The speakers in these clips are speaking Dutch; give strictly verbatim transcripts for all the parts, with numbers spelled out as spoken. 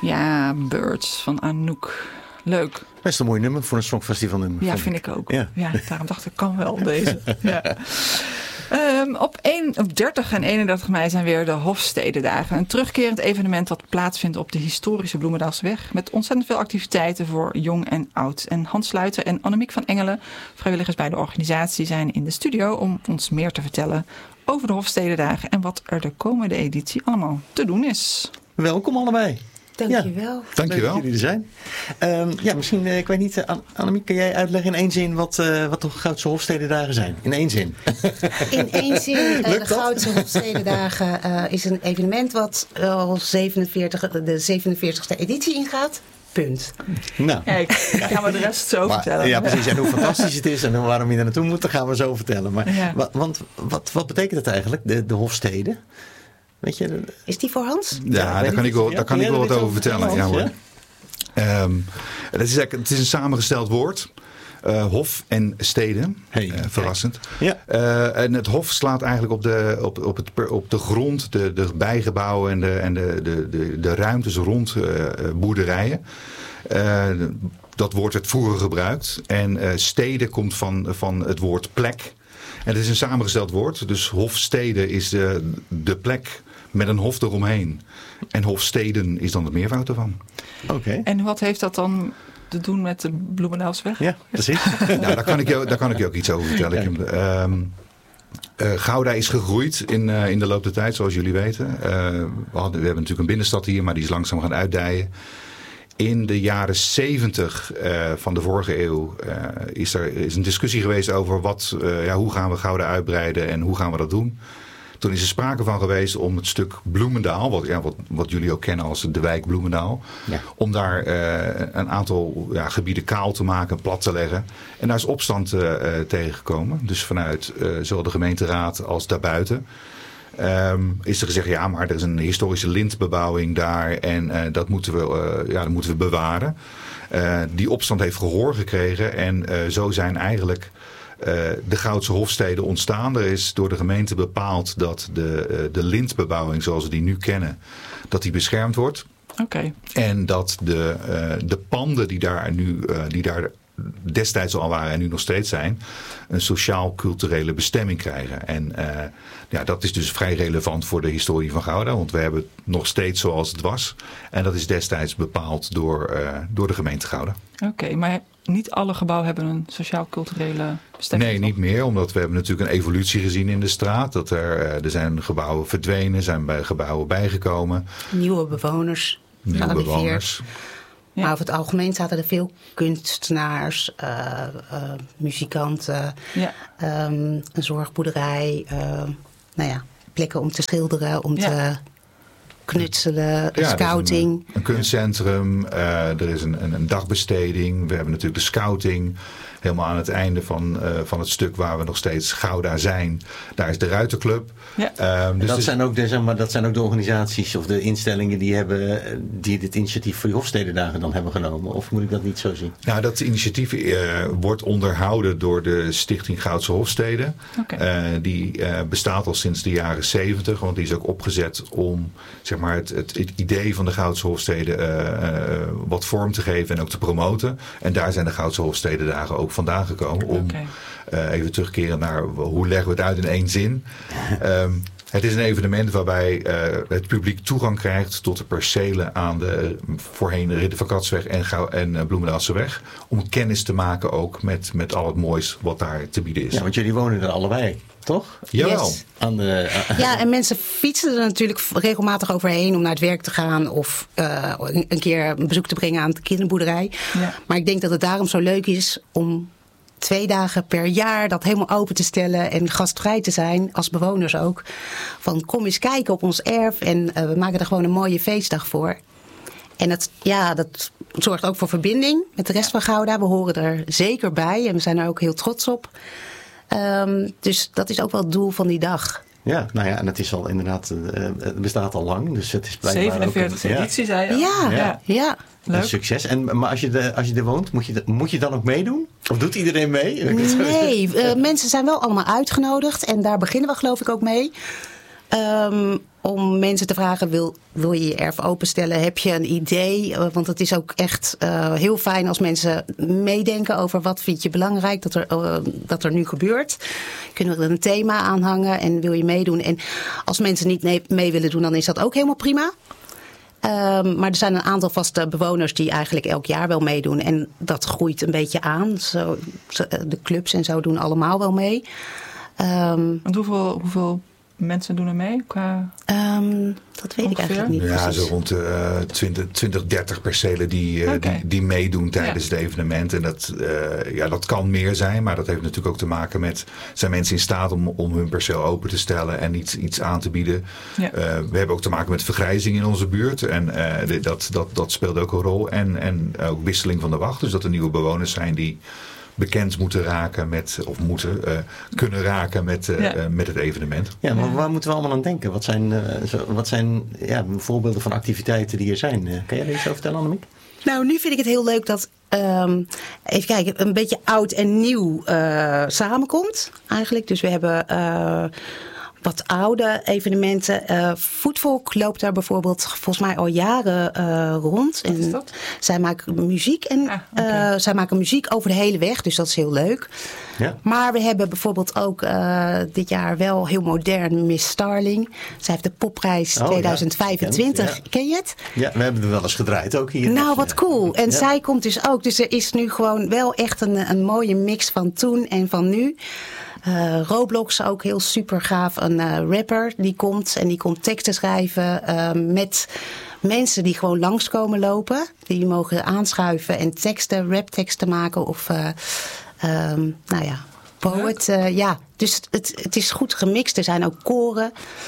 Ja, Birds van Anouk. Leuk. Best een mooi nummer voor een Songfestival nummer. Ja, vind ik, ik ook. Ja. Ja. ja, daarom dacht ik, kan wel deze. ja. Um, op, één, op dertig en eenendertig mei zijn weer de Hofstedendagen. Een terugkerend evenement dat plaatsvindt op de historische Bloemendaalseweg. Met ontzettend veel activiteiten voor jong en oud. En Hans Sluiter en Annemiek van Engelen, vrijwilligers bij de organisatie, zijn in de studio om ons meer te vertellen over de Hofstedendagen en wat er de komende editie allemaal te doen is. Welkom allebei. Dankjewel. Ja, Dankjewel. Leuk dat jullie er zijn. Um, ja, misschien, uh, ik weet niet, uh, Annemiek, kan jij uitleggen in één zin wat, uh, wat de Goudse Hofstedendagen zijn? In één zin. In één zin, uh, de Goudse Hofstedendagen uh, is een evenement wat al zevenenveertig, de zevenenveertigste editie ingaat. Punt. Nou. Kijk, gaan we de rest zo maar, vertellen. Ja, precies. En hoe fantastisch het is en waarom je er naartoe moet, dat gaan we zo vertellen. Maar, Ja. wa, want wat, wat betekent het eigenlijk, de, de Hofsteden? Weet je, de, Is die voor Hans? Ja, Ja, daar kan ik wel, daar kan ik wel wat over vertellen. Hans, Ja, hoor. ja? Um, het, is eigenlijk, het is een samengesteld woord. Uh, hof en steden. Hey, uh, verrassend. Ja. Uh, en het hof slaat eigenlijk op de, op, op het, op de grond, de, de bijgebouwen en de, en de, de, de, de ruimtes rond uh, boerderijen. Uh, dat woord werd vroeger gebruikt. En uh, steden komt van, van het woord plek. En het is een samengesteld woord. Dus hofsteden is de, de plek met een hof eromheen. En hofsteden is dan het meervoud ervan. Oké. Okay. En wat heeft dat dan te doen met de Bloemendaalseweg? Ja, precies. Nou, daar kan ik je, daar kan ik je ook iets over vertellen. Ja. Um, uh, Gouda is gegroeid in, uh, in de loop der tijd, zoals jullie weten. Uh, we, hadden, we hebben natuurlijk een binnenstad hier, maar die is langzaam gaan uitdijen. In de jaren zeventig uh, van de vorige eeuw uh, is er is een discussie geweest over wat, uh, ja, hoe gaan we Gouda uitbreiden en hoe gaan we dat doen. Toen is er sprake van geweest om het stuk Bloemendaal, wat, ja, wat, wat jullie ook kennen als de wijk Bloemendaal, ja. om daar uh, een aantal ja, gebieden kaal te maken, plat te leggen. En daar is opstand uh, tegengekomen. Dus vanuit uh, zowel de gemeenteraad als daarbuiten. Um, is er gezegd, ja, maar er is een historische lintbebouwing daar en uh, dat, moeten we, uh, ja, dat moeten we bewaren. Uh, die opstand heeft gehoor gekregen en uh, zo zijn eigenlijk uh, de Goudse Hofsteden ontstaan. Er is door de gemeente bepaald dat de, uh, de lintbebouwing zoals we die nu kennen, dat die beschermd wordt. Okay. En dat de, uh, de panden die daar nu, uh, die daar destijds al waren en nu nog steeds zijn, een sociaal-culturele bestemming krijgen. En uh, ja, dat is dus vrij relevant voor de historie van Gouda, want we hebben het nog steeds zoals het was. En dat is destijds bepaald door, uh, door de gemeente Gouda. Oké, okay, maar niet alle gebouwen hebben een sociaal-culturele bestemming? Nee, niet meer, omdat we hebben natuurlijk een evolutie gezien in de straat. Dat er, uh, er zijn gebouwen verdwenen, zijn bij gebouwen bijgekomen. Nieuwe bewoners. Nieuwe bewoners. Ja. Maar over het algemeen zaten er veel kunstenaars, uh, uh, muzikanten, ja. um, een zorgboerderij, uh, nou ja, plekken om te schilderen, om ja. te knutselen, ja, scouting. Een, een kunstcentrum, uh, er is een, een, een dagbesteding, we hebben natuurlijk de scouting. Helemaal aan het einde van, uh, van het stuk waar we nog steeds Gouda zijn. Daar is de Ruiterclub. Ja. Um, dus dat, dus zijn ook de, zeg maar, dat zijn ook de organisaties of de instellingen die, hebben, die dit initiatief voor die Hofstedendagen dan hebben genomen. Of moet ik dat niet zo zien? Nou, dat initiatief uh, wordt onderhouden door de Stichting Goudse Hofsteden. Okay. Uh, die uh, bestaat al sinds de jaren zeventig. Want die is ook opgezet om zeg maar, het, het, het idee van de Goudse Hofsteden uh, uh, wat vorm te geven en ook te promoten. En daar zijn de Goudse Hofstedendagen ook vandaan gekomen. Om okay. uh, even terugkeren naar hoe leggen we het uit in één zin. Um, het is een evenement waarbij uh, het publiek toegang krijgt tot de percelen aan de uh, voorheen Ridder van Katsweg en, en uh, Bloemendaalseweg. Om kennis te maken ook met, met al het moois wat daar te bieden is. Ja, want jullie wonen er allebei, toch? Jawel. Yes. Aan de, uh, ja, en mensen fietsen er natuurlijk regelmatig overheen om naar het werk te gaan of uh, een keer een bezoek te brengen aan de kinderboerderij. Ja. Maar ik denk dat het daarom zo leuk is om twee dagen per jaar dat helemaal open te stellen en gastvrij te zijn, als bewoners ook. Van kom eens kijken op ons erf en uh, we maken er gewoon een mooie feestdag voor. En dat, ja, dat zorgt ook voor verbinding met de rest van Gouda. We horen er zeker bij en we zijn er ook heel trots op. Um, dus dat is ook wel het doel van die dag. Ja, nou ja, en het is al inderdaad, uh, het bestaat al lang, dus het is blijkbaar zevenenveertigste ook een, editie, zei je? Ja, ja. ja. ja. Leuk. Succes. En, maar als je, de, als je er woont, moet je, de, moet je dan ook meedoen? Of doet iedereen mee? Nee, uh, mensen zijn wel allemaal uitgenodigd en daar beginnen we geloof ik ook mee. Um, om mensen te vragen, wil, wil je je erf openstellen? Heb je een idee? Uh, want het is ook echt uh, heel fijn als mensen meedenken over wat vind je belangrijk dat er, uh, dat er nu gebeurt. Kunnen we er een thema aan hangen en wil je meedoen? En als mensen niet mee, mee willen doen, dan is dat ook helemaal prima. Um, maar er zijn een aantal vaste bewoners die eigenlijk elk jaar wel meedoen. En dat groeit een beetje aan. Zo, de clubs en zo doen allemaal wel mee. Um, Want hoeveel... hoeveel... mensen doen er mee? Qua um, dat weet ongeveer? Ik eigenlijk niet ja, precies. zo rond de uh, twintig, twintig, dertig percelen die, uh, okay. die, die meedoen tijdens ja. het evenement. En dat, uh, ja, dat kan meer zijn, maar dat heeft natuurlijk ook te maken met... zijn mensen in staat om, om hun perceel open te stellen en iets, iets aan te bieden? Ja. Uh, we hebben ook te maken met vergrijzing in onze buurt. En uh, dat, dat, dat speelt ook een rol. En, en ook wisseling van de wacht. Dus dat er nieuwe bewoners zijn die... bekend moeten raken met, of moeten uh, kunnen raken met, uh, ja. uh, met het evenement. Ja, maar waar moeten we allemaal aan denken? Wat zijn, uh, zo, wat zijn ja, voorbeelden van activiteiten die er zijn? Uh, kan jij er iets over vertellen, Annemiek? Nou, nu vind ik het heel leuk dat, um, even kijken, een beetje oud en nieuw uh, samenkomt eigenlijk. Dus we hebben... Uh, wat oude evenementen. Uh, Voetvolk loopt daar bijvoorbeeld volgens mij al jaren uh, rond. Wat is dat? En zij maken muziek en ah, okay. uh, zij maken muziek over de hele weg, dus dat is heel leuk. Ja. Maar we hebben bijvoorbeeld ook uh, dit jaar wel heel modern Miss Starling. Zij heeft de popprijs oh, twintig vijfentwintig. Ja. Ja. Ken je het? Ja, we hebben er wel eens gedraaid ook hier. Nou, wat cool. En ja. zij komt dus ook. Dus er is nu gewoon wel echt een, een mooie mix van toen en van nu. Uh, Roblox ook heel super gaaf. Een uh, rapper die komt en die komt teksten schrijven uh, met mensen die gewoon langskomen lopen. Die mogen aanschuiven en teksten, rapteksten maken of uh, um, nou ja, poet. Uh, ja, dus het, het is goed gemixt. Er zijn ook koren,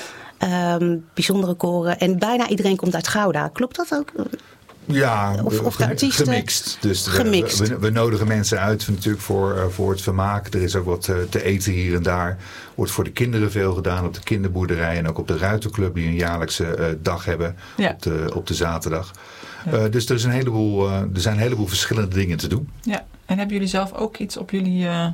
um, bijzondere koren. En bijna iedereen komt uit Gouda. Klopt dat ook? Ja, of, of de artiesten. Gemixt. Dus gemixt. We, we, we nodigen mensen uit natuurlijk voor, uh, voor het vermaak. Er is ook wat uh, te eten hier en daar. Wordt voor de kinderen veel gedaan op de kinderboerderij. En ook op de Ruiterclub die een jaarlijkse uh, dag hebben ja. op, de, op de zaterdag. Ja. Uh, dus er, is een heleboel, uh, er zijn een heleboel verschillende dingen te doen. Ja, en hebben jullie zelf ook iets op jullie... Uh...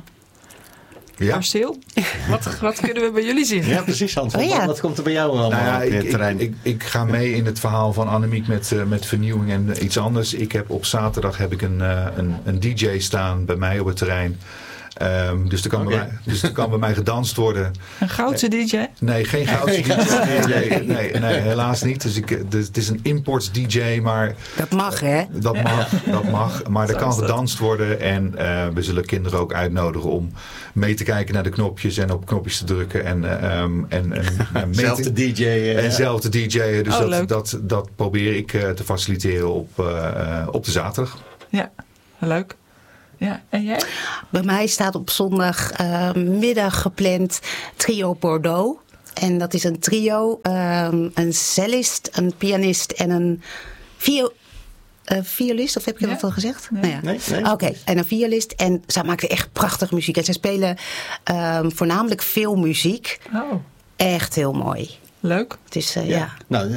Ja. Perceel? Wat, wat kunnen we bij jullie zien? Ja, precies, Hans. Oh, ja. Wat, wat komt er bij jou allemaal nou ja, op het terrein? Ik, ik, ik ga mee in het verhaal van Annemiek met, uh, met vernieuwing en iets anders. Ik heb op zaterdag heb ik een, uh, een, een D J staan bij mij op het terrein. Um, dus, er kan okay. bij mij, dus er kan bij mij gedanst worden. Een Goudse D J? Nee, geen Goudse D J. Nee, nee, nee, helaas niet. Dus ik, dus het is een imports D J, maar... Dat mag, hè? Dat mag, dat mag. Maar er kan gedanst worden. En uh, we zullen kinderen ook uitnodigen om mee te kijken naar de knopjes en op knopjes te drukken. En, uh, um, en, en, en zelf te D J'en. Uh, en zelf te D J'en. Dus oh, dat, dat, dat probeer ik uh, te faciliteren op, uh, op de zaterdag. Ja, leuk. Ja, en jij? Bij mij staat op zondagmiddag uh, gepland Trio Bordeaux. En dat is een trio, um, een cellist, een pianist en een vio- uh, violist. Of heb ik ja? dat al gezegd? Nee, nou ja. nee, nee. Oké, okay. En een violist. En zij maken echt prachtige muziek. En zij spelen um, voornamelijk filmmuziek. Oh. Echt heel mooi. Leuk. Het is, uh, ja. ja. Nou,